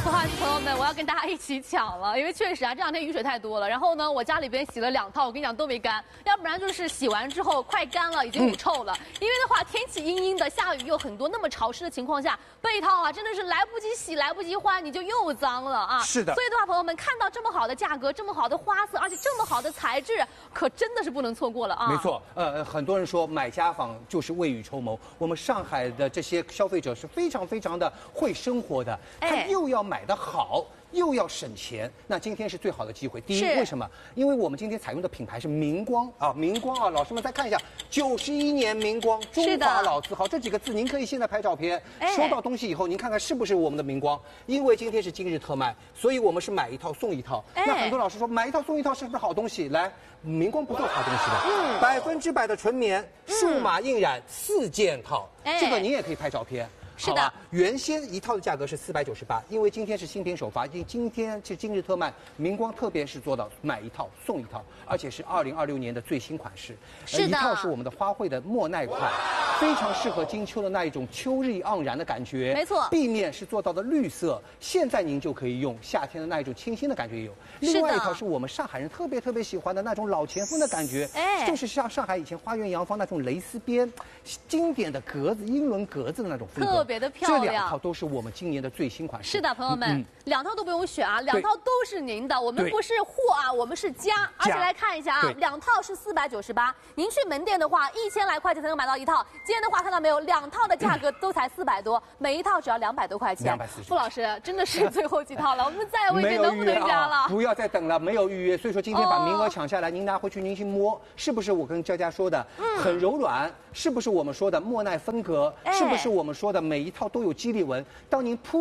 不好意思，朋友们，我要跟大家一起抢了，因为确实啊，这两天雨水太多了。然后呢，我家里边洗了2套，我跟你讲都没干，要不然就是洗完之后快干了，已经有臭了。因为的话，天气阴阴的，下雨又很多，那么潮湿的情况下，被套啊真的是来不及洗，来不及换，你就又脏了啊。 是的。 所以的话，朋友们看到这么好的价格，这么好的花色，而且这么好的材质，可真的是不能错过了啊。 没错，很多人说买家纺就是未雨绸缪，我们上海的这些消费者是非常的会生活的，他又要买得好。又要省钱，那今天是最好的机会。第一，为什么？因为我们今天采用的品牌是明光啊，明光啊，老师们再看一下，91年明光，中华老字号，这几个字您可以现在拍照片，收到东西以后，您看看是不是我们的明光？因为今天是今日特卖，所以我们是买一套送一套。那很多老师说买一套送一套是不是好东西？来，明光不做好东西的，100%的纯棉，数码印染4件套，这个您也可以拍照片。 是的， 原先一套的价格是498，因为今天是新品首发，今天是今日特卖，明光特别是做到买一套送一套，而且是2026年的最新款式。 是的， 一套是我们的花卉的莫奈款，非常适合金秋的那一种秋日盎然的感觉。 没错， 壁面是做到的绿色，现在您就可以用夏天的那一种清新的感觉也有。另外一套是我们上海人特别喜欢的那种老前锋的感觉，就是像上海以前花园洋房那种蕾丝边，经典的格子英伦格子的那种风格。 特别的漂亮， 这2套都是我们今年的最新款式。 是的，朋友们，2套都不用选啊，2套都是您的。我们不是货啊，我们是家。而且来看一下啊，2套是498，您去门店的话，1000来块钱才能买到1套。今天的话，看到没有，2套的价格都才400多，每一套只要200多块钱。傅老师，真的是最后几套了，我们再问一句，能不能加了？ 不要再等了，没有预约，所以说今天把名额抢下来，您拿回去您去摸，是不是我跟佳佳说的很柔软？是不是我们说的莫奈风格？是不是我们说的每一套都有肌理纹？当您铺